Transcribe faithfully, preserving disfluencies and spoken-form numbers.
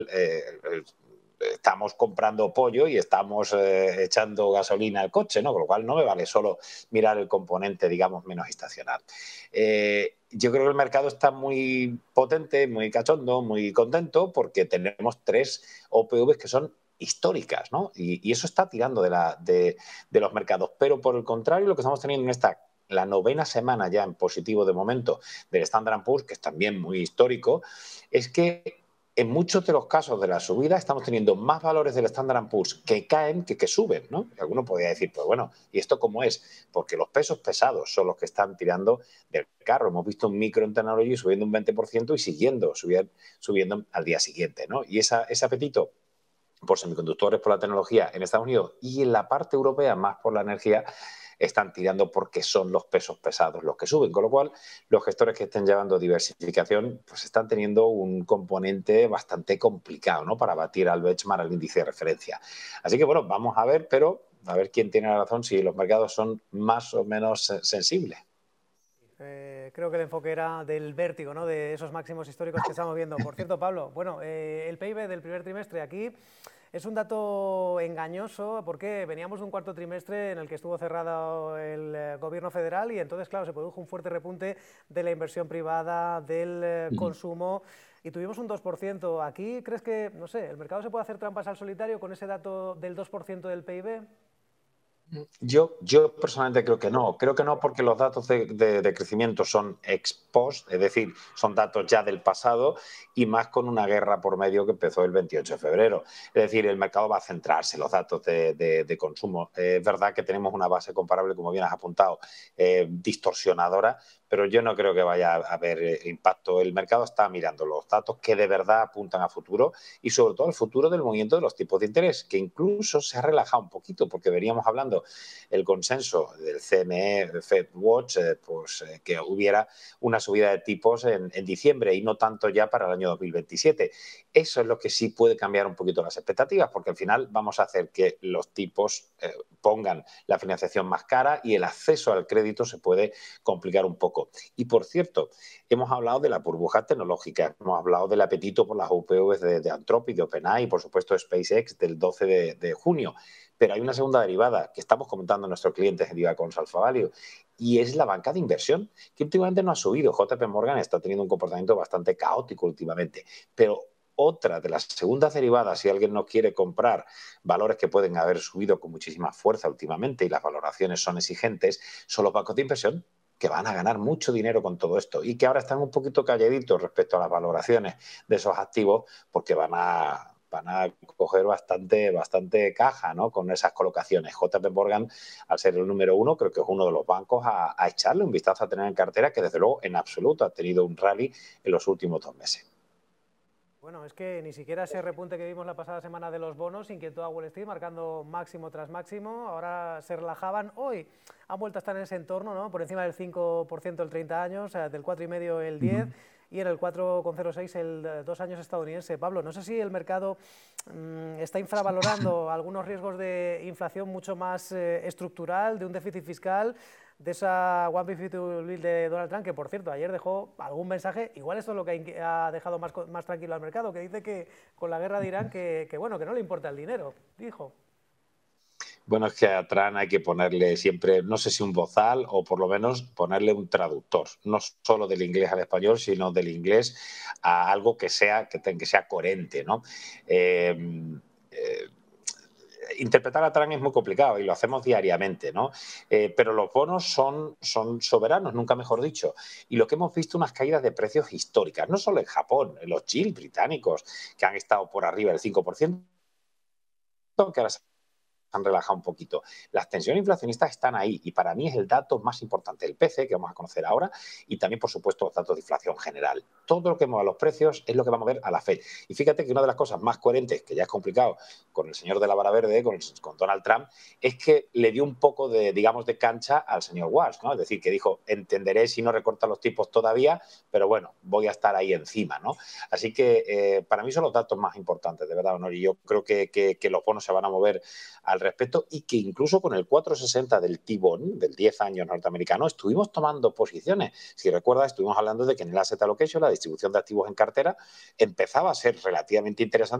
eh, el, estamos comprando pollo y estamos eh, echando gasolina al coche, ¿no? Con lo cual no me vale solo mirar el componente, digamos, menos estacional. Eh, yo creo que el mercado está muy potente, muy cachondo, muy contento porque tenemos tres O P Vs que son históricas, ¿no? Y, y eso está tirando de, la, de, de los mercados. Pero por el contrario, lo que estamos teniendo en esta la novena semana ya en positivo de momento del Standard and Poor's, que es también muy histórico, es que en muchos de los casos de la subida estamos teniendo más valores del Standard and Poor's que caen que que suben, ¿no? Y alguno podría decir, pues bueno, ¿y esto cómo es? Porque los pesos pesados son los que están tirando del carro. Hemos visto un Micron Technology subiendo un veinte por ciento y siguiendo, subiendo, subiendo al día siguiente, ¿no? Y esa, ese apetito por semiconductores, por la tecnología en Estados Unidos y en la parte europea más por la energía, están tirando porque son los pesos pesados los que suben, con lo cual los gestores que estén llevando diversificación pues están teniendo un componente bastante complicado, ¿no? Para batir al benchmark, al índice de referencia. Así que bueno, vamos a ver, pero a ver quién tiene la razón, si los mercados son más o menos sensibles. Eh, creo que el enfoque era del vértigo, ¿no? De esos máximos históricos que estamos viendo. Por cierto, Pablo, bueno, eh, el P I B del primer trimestre aquí es un dato engañoso porque veníamos de un cuarto trimestre en el que estuvo cerrado el eh, gobierno federal y entonces, claro, se produjo un fuerte repunte de la inversión privada, del eh, uh-huh. consumo y tuvimos un dos por ciento. Aquí, ¿crees que, no sé, el mercado se puede hacer trampas al solitario con ese dato del dos por ciento del P I B? Yo, yo personalmente creo que no. Creo que no porque los datos de, de, de crecimiento son ex post, es decir, son datos ya del pasado y más con una guerra por medio que empezó el veintiocho de febrero. Es decir, el mercado va a centrarse en los datos de, de, de consumo. Eh, es verdad que tenemos una base comparable, como bien has apuntado, eh, distorsionadora, pero yo no creo que vaya a haber impacto. El mercado está mirando los datos que de verdad apuntan a futuro y sobre todo al futuro del movimiento de los tipos de interés, que incluso se ha relajado un poquito porque veníamos hablando el consenso del C M E, Fed Watch, eh, pues eh, que hubiera una subida de tipos en, en diciembre y no tanto ya para el año dos mil veintisiete. Eso es lo que sí puede cambiar un poquito las expectativas, porque al final vamos a hacer que los tipos eh, pongan la financiación más cara y el acceso al crédito se puede complicar un poco. Y por cierto, hemos hablado de la burbuja tecnológica, hemos hablado del apetito por las U P Vs de, de Anthropic, de OpenAI y por supuesto SpaceX del doce de, de junio. Pero hay una segunda derivada que estamos comentando a nuestros clientes en Divacons Alpha Value y es la banca de inversión, que últimamente no ha subido. J P Morgan está teniendo un comportamiento bastante caótico últimamente, pero otra de las segundas derivadas, si alguien no quiere comprar valores que pueden haber subido con muchísima fuerza últimamente y las valoraciones son exigentes, son los bancos de inversión, que van a ganar mucho dinero con todo esto y que ahora están un poquito calladitos respecto a las valoraciones de esos activos porque van a van a coger bastante, bastante caja, ¿no? Con esas colocaciones. J P Morgan, al ser el número uno, creo que es uno de los bancos a, a echarle un vistazo a tener en cartera, que desde luego en absoluto ha tenido un rally en los últimos dos meses. Bueno, es que ni siquiera ese repunte que vimos la pasada semana de los bonos inquietó a Wall Street, marcando máximo tras máximo. Ahora se relajaban. Hoy han vuelto a estar en ese entorno, ¿no? Por encima del cinco por ciento el treinta años, o sea, del cuatro coma cinco el diez. Uh-huh. Y en el cuatro coma cero seis el dos años estadounidense. Pablo, no sé si el mercado mmm, está infravalorando algunos riesgos de inflación mucho más eh, estructural, de un déficit fiscal, de esa One Big Beautiful Bill de Donald Trump, que por cierto ayer dejó algún mensaje, igual esto es lo que ha dejado más, más tranquilo al mercado, que dice que con la guerra de Irán que, que bueno, que no le importa el dinero, dijo. Bueno, es que a Trump hay que ponerle siempre, no sé si un bozal o por lo menos ponerle un traductor, no solo del inglés al español, sino del inglés a algo que sea, que, que sea coherente, ¿no? Eh, eh, interpretar a Trump es muy complicado y lo hacemos diariamente, ¿no? Eh, pero los bonos son, son soberanos, nunca mejor dicho. Y lo que hemos visto, unas caídas de precios históricas, no solo en Japón, en los yields británicos, que han estado por arriba del cinco por ciento, que ahora se han relajado un poquito. Las tensiones inflacionistas están ahí y para mí es el dato más importante, el P C, que vamos a conocer ahora, y también, por supuesto, los datos de inflación general. Todo lo que mueva los precios es lo que vamos a ver a la Fed. Y fíjate que una de las cosas más coherentes, que ya es complicado con el señor de la vara verde, con, el, con Donald Trump, es que le dio un poco de, digamos, de cancha al señor Walsh, ¿no? Es decir, que dijo, entenderé si no recorta los tipos todavía, pero bueno, voy a estar ahí encima, ¿no? Así que eh, para mí son los datos más importantes, de verdad, Honor, y yo creo que, que, que los bonos se van a mover al respecto y que incluso con el cuatro sesenta del T-Bond, del diez años norteamericano, estuvimos tomando posiciones. Si recuerdas, estuvimos hablando de que en el asset allocation, la distribución de activos en cartera, empezaba a ser relativamente interesante